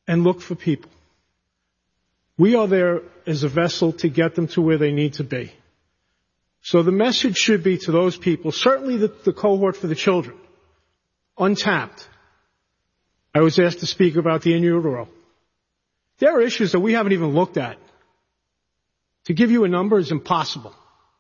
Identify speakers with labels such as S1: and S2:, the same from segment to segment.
S1: and look for people. We are there as a vessel to get them to where they need to be. So the message should be to those people, certainly the cohort for the children, untapped. I was asked to speak about the in utero. There are issues that we haven't even looked at. To give you a number is impossible.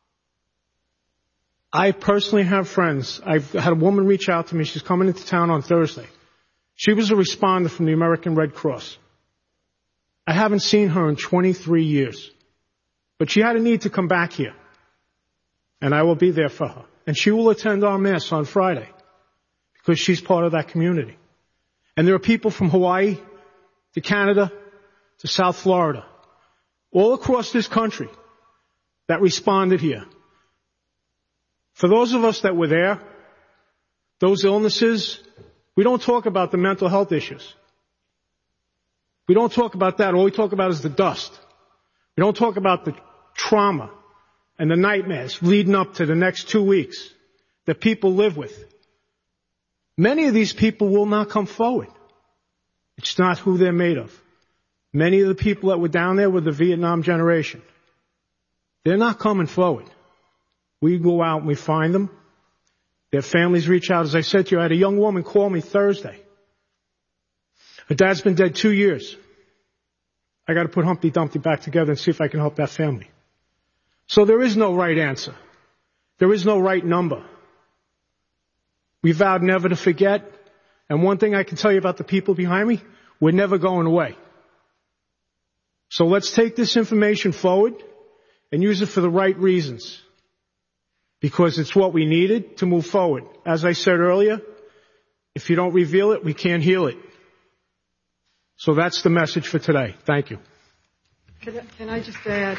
S1: I personally have friends. I've had a woman reach out to me. She's coming into town on Thursday. She was a responder from the American Red Cross. I haven't seen her in 23 years. But she had a need to come back here. And I will be there for her. And she will attend our Mass on Friday because she's part of that community. And there are people from Hawaii to Canada to South Florida, all across this country that responded here. For those of us that were there, those illnesses, we don't talk about the mental health issues. We don't talk about that. All we talk about is the dust. We don't talk about the trauma and the nightmares leading up to the next 2 weeks that people live with. Many of these people will not come forward. It's not who they're made of. Many of the people that were down there were the Vietnam generation. They're not coming forward. We go out and we find them. Their families reach out. As I said to you, I had a young woman call me Thursday. Her dad's been dead 2 years. I got to put Humpty Dumpty back together and see if I can help that family. So there is no right answer. There is no right number. We vowed never to forget. And one thing I can tell you about the people behind me, we're never going away. So let's take this information forward and use it for the right reasons. Because it's what we needed to move forward. As I said earlier, if you don't reveal it, we can't heal it. So that's the message for today. Thank you.
S2: Can I just add?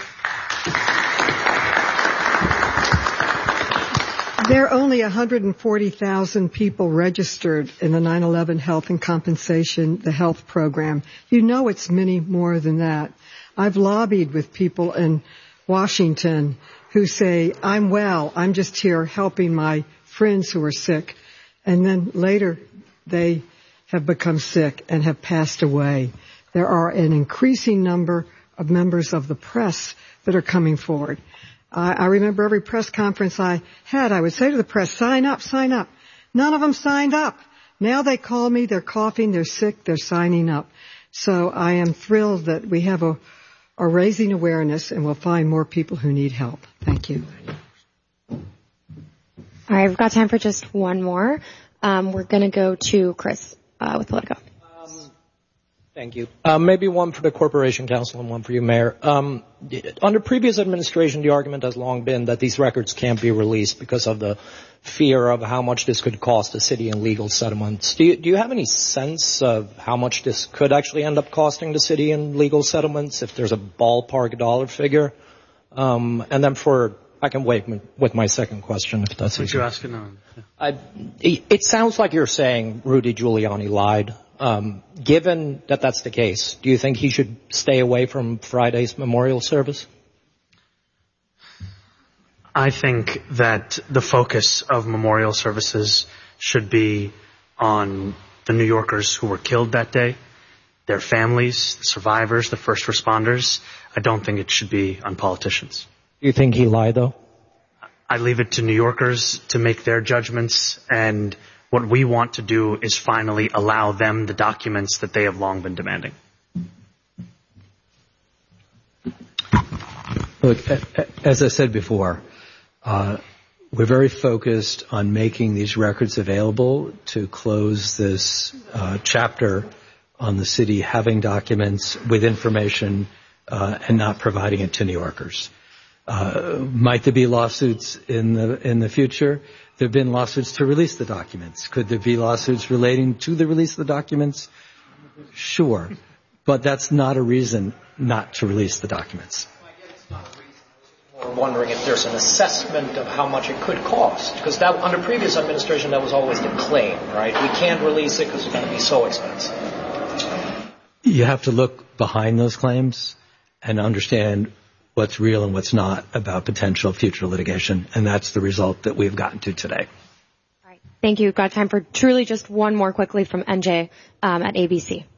S2: There are only 140,000 people registered in the 9/11 Health and Compensation, the health program. You know it's many more than that. I've lobbied with people in Washington who say, I'm well, I'm just here helping my friends who are sick. And then later they have become sick and have passed away. There are an increasing number of members of the press that are coming forward. I remember every press conference I had, I would say to the press, sign up, sign up. None of them signed up. Now they call me, they're coughing, they're sick, they're signing up. So I am thrilled that we have a raising awareness and we'll find more people who need help. Thank you.
S3: All right, we've got time for just one more. We're going to go to Chris with Politico.
S4: Thank you. Maybe one for the Corporation Counsel and one for you, Mayor. Under previous administration, the argument has long been that these records can't be released because of the fear of how much this could cost the city in legal settlements. Do you have any sense of how much this could actually end up costing the city in legal settlements, if there's a ballpark dollar figure? And then I can wait with my second question, if that's
S5: what you're asking now.
S4: It sounds like you're saying Rudy Giuliani lied. Given that that's the case, do you think he should stay away from Friday's memorial service?
S5: I think that the focus of memorial services should be on the New Yorkers who were killed that day, their families, the survivors, the first responders. I don't think it should be on politicians.
S4: Do you think he lied, though?
S5: I leave it to New Yorkers to make their judgments, and what we want to do is finally allow them the documents that they have long been demanding.
S6: Look, as I said before, we're very focused on making these records available to close this chapter on the city having documents with information and not providing it to New Yorkers. Might there be lawsuits in the future? There have been lawsuits to release the documents. Could there be lawsuits relating to the release of the documents? Sure. But that's not a reason not to release the documents.
S4: I guess it's not a reason. I was more wondering if there's an assessment of how much it could cost. Because that, under previous administration, that was always the claim, right? We can't release it because it's going to be so expensive.
S6: You have to look behind those claims and understand what's real and what's not about potential future litigation, and that's the result that we've gotten to today.
S3: All right. Thank you. We've got time for truly just one more quickly from NJ at ABC.